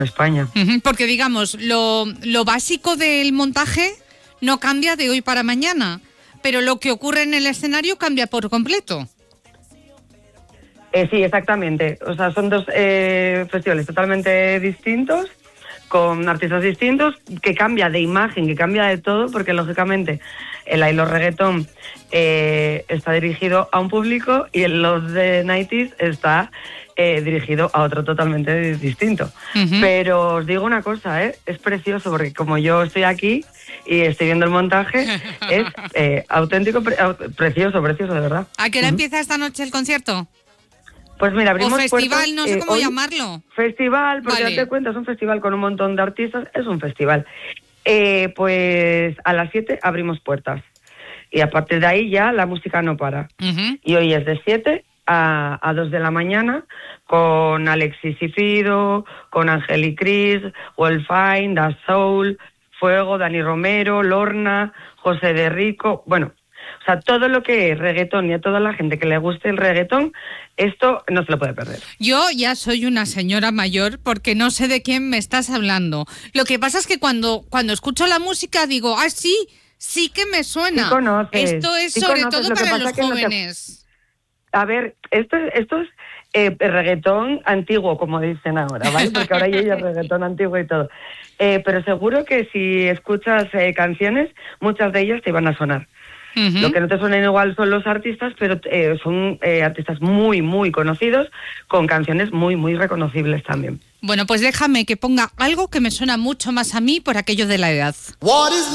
España. Porque digamos, lo básico del montaje no cambia de hoy para mañana, pero lo que ocurre en el escenario cambia por completo. Sí, exactamente. O sea, son dos festivales totalmente distintos, con artistas distintos, que cambia de imagen, que cambia de todo, porque lógicamente el I Love Reggaeton está dirigido a un público y el Los de 90s está dirigido a otro totalmente distinto. Pero os digo una cosa, es precioso, porque como yo estoy aquí y estoy viendo el montaje, es auténtico, precioso, de verdad. ¿A qué hora empieza esta noche el concierto? Pues mira, abrimos o festival, puertas, no sé cómo hoy, llamarlo. Festival, porque vale. date cuenta, es un festival con un montón de artistas, es un festival. Pues a las 7 abrimos puertas. Y a partir de ahí ya la música no para. Y hoy es de 7 a 2 de la mañana, con Alexis y Fido, con Ángel y Cris, Wolfine, Da Soul, Fuego, Dani Romero, Lorna, José de Rico, bueno... O sea, todo lo que es reggaetón y a toda la gente que le guste el reggaetón, esto no se lo puede perder. Yo ya soy una señora mayor porque no sé de quién me estás hablando. Lo que pasa es que cuando escucho la música digo, sí que me suena. Sí conoces, esto es sobre todo para los jóvenes. A ver, esto es reggaetón antiguo, como dicen ahora, ¿vale? Porque ahora ya hay reggaetón antiguo y todo. Pero seguro que si escuchas canciones, muchas de ellas te van a sonar. Lo que no te suenan igual son los artistas, pero son artistas muy, muy conocidos, con canciones muy, muy reconocibles también. Bueno, pues déjame que ponga algo que me suena mucho más a mí por aquello de la edad.